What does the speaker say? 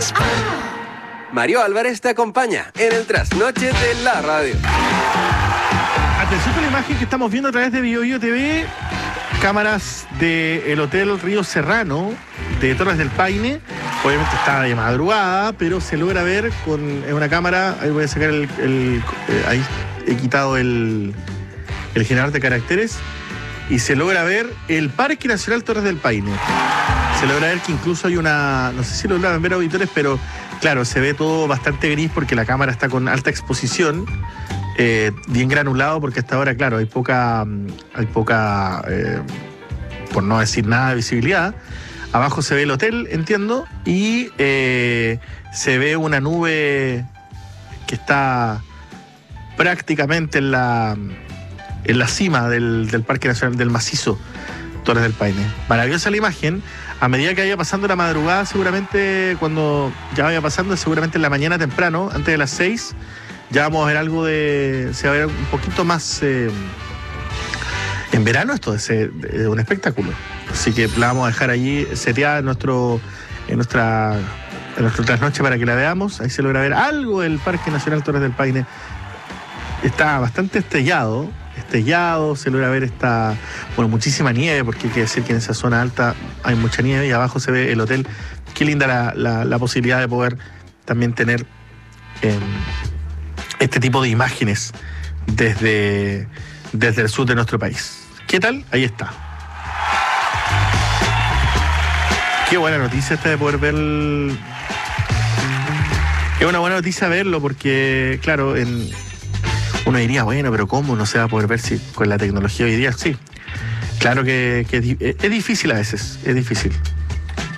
Mario Álvarez te acompaña en el trasnoche de la radio. Atención con la imagen que estamos viendo a través de BioBio TV. Cámaras del Hotel Río Serrano de Torres del Paine. Obviamente está de madrugada, pero se logra ver con una cámara. Ahí voy a sacar ahí he quitado el generador de caracteres. Y se logra ver el Parque Nacional Torres del Paine. Se logra ver que incluso hay una... No sé si lo logran ver auditores, pero claro, se ve todo bastante gris porque la cámara está con alta exposición. Bien granulado porque hasta ahora, claro, hay poca por no decir nada de visibilidad. Abajo se ve el hotel, entiendo, y se ve una nube que está prácticamente en la cima del Parque Nacional del Macizo Torres del Paine. Maravillosa la imagen. A medida que vaya pasando la madrugada, seguramente cuando ya vaya pasando, seguramente en la mañana temprano, antes de las 6, ya vamos a ver algo se va a ver un poquito más en verano. Esto es un espectáculo. Así que la vamos a dejar allí seteada en nuestro trasnoche para que la veamos. Ahí se logra ver algo del Parque Nacional Torres del Paine. Está bastante estrellado, se logra ver muchísima nieve, porque hay que decir que en esa zona alta hay mucha nieve y abajo se ve el hotel. Qué linda la posibilidad de poder también tener este tipo de imágenes desde el sur de nuestro país. ¿Qué tal? Ahí está. Qué buena noticia esta de poder ver. Es una buena noticia verlo porque, claro, uno diría, bueno, pero ¿cómo no se va a poder ver si con la tecnología hoy día? Sí, claro que es difícil a veces, es difícil.